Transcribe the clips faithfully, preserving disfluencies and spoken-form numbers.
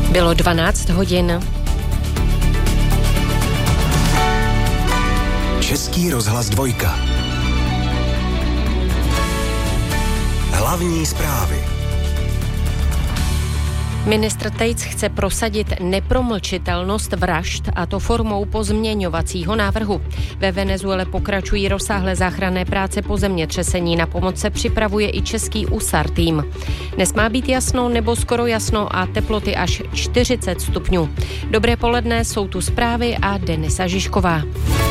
Bylo dvanáct hodin. Český rozhlas dvojka. Hlavní zprávy. Ministr Tejc chce prosadit nepromlčitelnost vražd, a to formou pozměňovacího návrhu. Ve Venezuele pokračují rozsáhlé záchranné práce po zemětřesení. Na pomoc se připravuje i český U S A R tým. Dnes má být jasno nebo skoro jasno a teploty až čtyřicet stupňů. Dobré poledne, jsou tu zprávy a Denisa Žižková.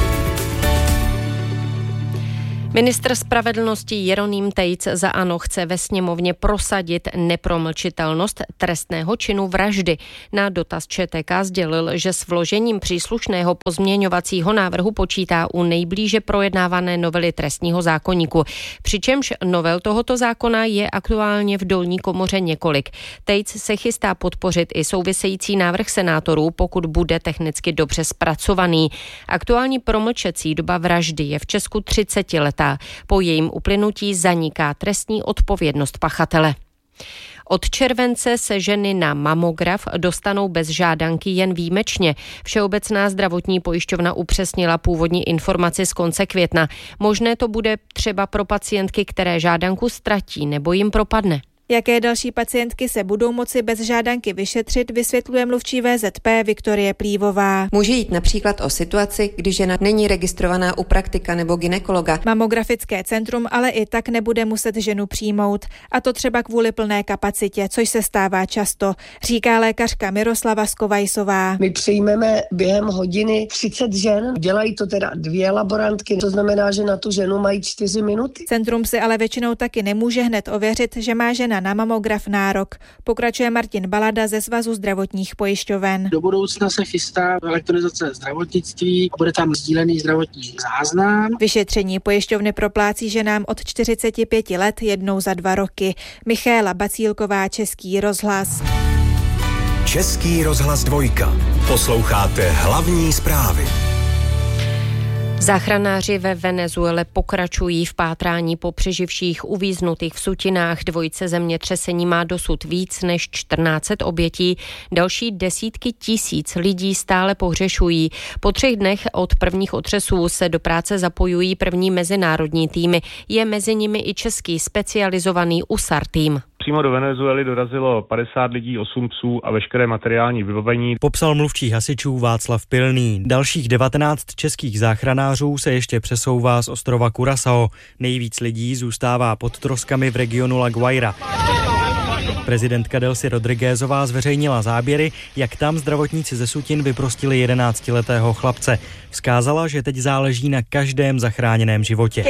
Ministr spravedlnosti Jeroným Tejc za ANO chce ve sněmovně prosadit nepromlčitelnost trestného činu vraždy. Na dotaz ČTK sdělil, že s vložením příslušného pozměňovacího návrhu počítá u nejblíže projednávané novely trestního zákoníku. Přičemž novel tohoto zákona je aktuálně v dolní komoře několik. Tejc se chystá podpořit i související návrh senátorů, pokud bude technicky dobře zpracovaný. Aktuální promlčecí doba vraždy je v Česku třicet let. Po jejím uplynutí zaniká trestní odpovědnost pachatele. Od července se ženy na mamograf dostanou bez žádanky jen výjimečně. Všeobecná zdravotní pojišťovna upřesnila původní informaci z konce května. Možné to bude třeba pro pacientky, které žádanku ztratí nebo jim propadne. Jaké další pacientky se budou moci bez žádanky vyšetřit, vysvětluje mluvčí V Z P Viktorie Plívová. Může jít například o situaci, kdy žena není registrovaná u praktika nebo gynekologa. Mamografické centrum ale i tak nebude muset ženu přijmout, a to třeba kvůli plné kapacitě, což se stává často, říká lékařka Miroslava Skovajsová. My přijmeme během hodiny třicet žen, dělají to teda dvě laborantky, to znamená, že na tu ženu mají čtyři minuty. Centrum si ale většinou taky nemůže hned ověřit, že má žena na mamograf nárok. Pokračuje Martin Balada ze Svazu zdravotních pojišťoven. Do budoucna se chystá elektronizace zdravotnictví, bude tam sdílený zdravotní záznam. Vyšetření pojišťovny proplácí ženám od čtyřiceti pěti let jednou za dva roky. Michaela Bacílková, Český rozhlas. Český rozhlas dvojka. Posloucháte hlavní zprávy. Záchranáři ve Venezuele pokračují v pátrání po přeživších uvíznutých v sutinách. Dvojice zemětřesení má dosud víc než čtrnáct set obětí. Další desítky tisíc lidí stále pohřešují. Po třech dnech od prvních otřesů se do práce zapojují první mezinárodní týmy. Je mezi nimi i český specializovaný U S A R tým. Přímo do Venezuely dorazilo padesát lidí, osm psů a veškeré materiální vybavení. Popsal mluvčí hasičů Václav Pilný. Dalších devatenáct českých záchranářů se ještě přesouvá z ostrova Curaçao. Nejvíc lidí zůstává pod troskami v regionu La Guaira. Prezidentka Delcy Rodriguezová zveřejnila záběry, jak tam zdravotníci ze sutin vyprostili jedenáctiletého chlapce. Vzkázala, že teď záleží na každém zachráněném životě.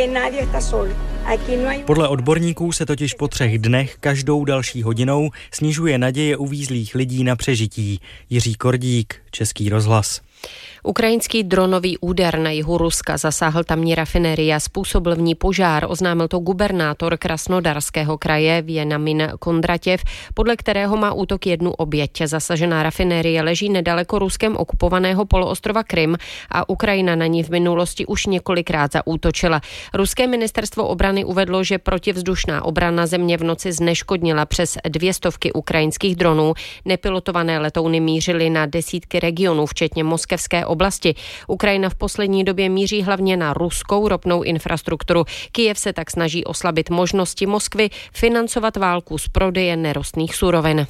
Podle odborníků se totiž po třech dnech každou další hodinou snižuje naděje uvízlých lidí na přežití. Jiří Kordík, Český rozhlas. Ukrajinský dronový úder na jihu Ruska zasáhl tamní rafinérii a způsobil v ní požár, oznámil to gubernátor Krasnodarského kraje Vjenamin Kondratěv, podle kterého má útok jednu oběť. Zasažená rafinérie leží nedaleko Ruskem okupovaného poloostrova Krym a Ukrajina na ní v minulosti už několikrát zaútočila. Ruské ministerstvo obrany uvedlo, že protivzdušná obrana země v noci zneškodnila přes dvě stovky ukrajinských dronů. Nepilotované letouny mířily na desítky regionů, včetně moskevské oblasti. Ukrajina v poslední době míří hlavně na ruskou ropnou infrastrukturu. Kyjev se tak snaží oslabit možnosti Moskvy financovat válku z prodeje nerostných surovin.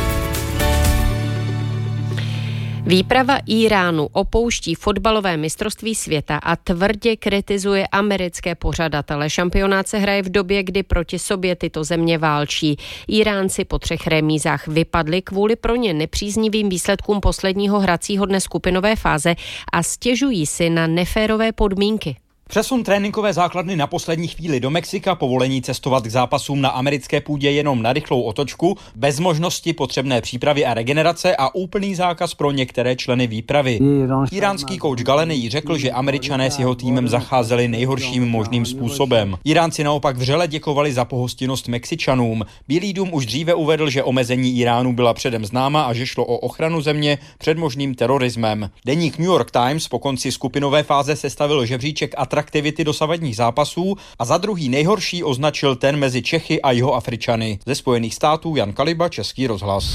Výprava Íránu opouští fotbalové mistrovství světa a tvrdě kritizuje americké pořadatele. Šampionát se hraje v době, kdy proti sobě tyto země válčí. Íránci po třech remízách vypadli kvůli pro ně nepříznivým výsledkům posledního hracího dne skupinové fáze a stěžují si na neférové podmínky. Přesun tréninkové základny na poslední chvíli do Mexika, povolení cestovat k zápasům na americké půdě jenom na rychlou otočku, bez možnosti potřebné přípravy a regenerace a úplný zákaz pro některé členy výpravy. Iránský kouč Galenej řekl, že Američané s jeho týmem zacházeli nejhorším možným způsobem. Iránci naopak vřele děkovali za pohostinnost Mexičanům. Bílý dům už dříve uvedl, že omezení Iránu byla předem známa a že šlo o ochranu země před možným terorismem. Deník New York Times po konci skupinové fáze sestavil žebříček atraktivity dosavadních zápasů a za druhý nejhorší označil ten mezi Čechy a Jihoafričany. Ze Spojených států Jan Kaliba, Český rozhlas.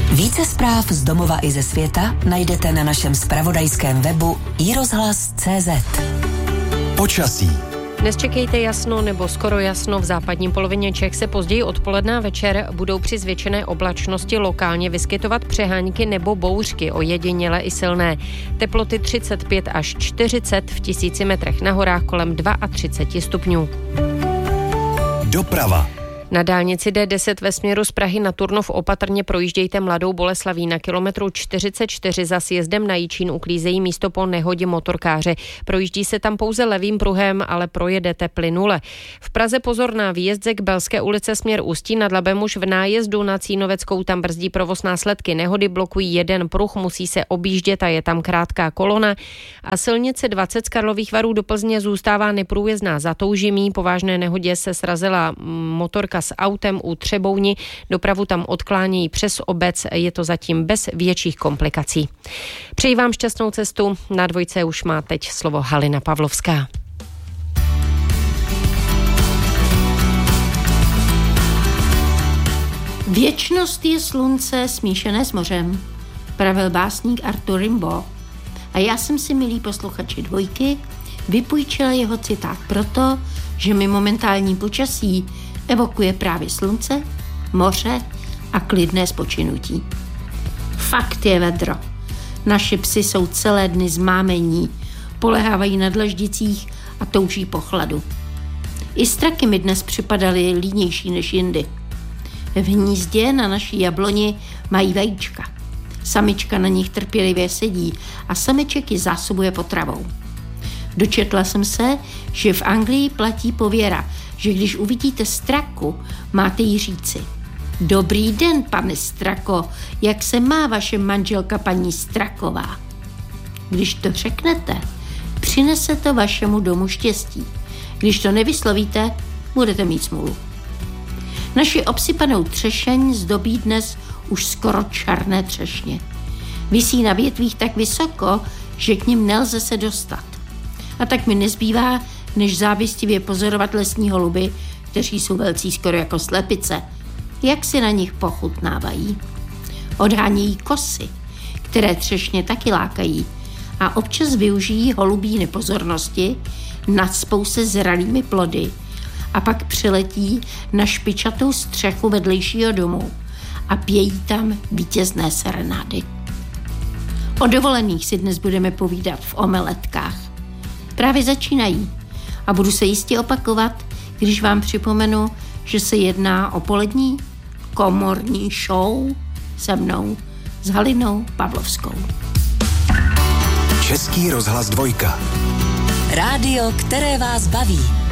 Více zpráv z domova i ze světa najdete na našem zpravodajském webu i rozhlas tečka cé zet. Počasí. Dnes čekejte jasno nebo skoro jasno. V západní polovině Čech se později odpoledne a večer budou při zvětšené oblačnosti lokálně vyskytovat přehánky nebo bouřky, ojediněle i silné. Teploty třicet pět až čtyřicet, v tisíci metrech na horách kolem třicet dva stupňů. Doprava. Na dálnici D deset ve směru z Prahy na Turnov opatrně projíždějte Mladou Boleslaví. Na kilometru čtyřicet čtyři za sjezdem na Jičín uklízejí místo po nehodě motorkáře. Projíždí se tam pouze levým pruhem, ale projedete plynule. V Praze pozor na výjezdce k Belské ulice směr Ústí nad Labem. Už v nájezdu na Cínoveckou tam brzdí provoz. Následky nehody blokují jeden pruh, musí se objíždět a je tam krátká kolona. A silnice dvacet z Karlových Varů do Plzně zůstává neprůjezdná za Toužimí. Po vážné nehodě se srazila motorka s autem u Třebouni. Dopravu tam odklánějí přes obec, je to zatím bez větších komplikací. Přeji vám šťastnou cestu. Na dvojce už má teď slovo Halina Pavlovská. Věčnost je slunce smíšené s mořem, pravil básník Arthur Rimbaud. A já jsem si, milí posluchači dvojky, vypůjčila jeho citát proto, že mi momentální počasí evokuje právě slunce, moře a klidné spočinutí. Fakt je vedro. Naši psi jsou celé dny zmámení, polehávají na dlaždicích a touží po chladu. I straky mi dnes připadaly línější než jindy. V hnízdě na naší jabloni mají vajíčka. Samička na nich trpělivě sedí a sameček ji zásobuje potravou. Dočetla jsem se, že v Anglii platí pověra, že když uvidíte straku, máte jí říci: Dobrý den, pane Strako, jak se má vaše manželka paní Straková? Když to řeknete, přinese to vašemu domu štěstí. Když to nevyslovíte, budete mít smůlu. Naši obsypanou třešeň zdobí dnes už skoro černé třešně. Visí na větvích tak vysoko, že k nim nelze se dostat. A tak mi nezbývá, než závistivě pozorovat lesní holuby, kteří jsou velcí skoro jako slepice, jak si na nich pochutnávají. Odhánějí kosy, které třešně taky lákají, a občas využijí holubí nepozornosti, nacpou se zralými plody a pak přiletí na špičatou střechu vedlejšího domu a pějí tam vítězné serenády. O dovolených si dnes budeme povídat v Omeletkách. Právě začínají a budu se jistě opakovat, když vám připomenu, že se jedná o polední komorní show se mnou, s Halinou Pavlovskou. Český rozhlas dvojka. Rádio, které vás baví.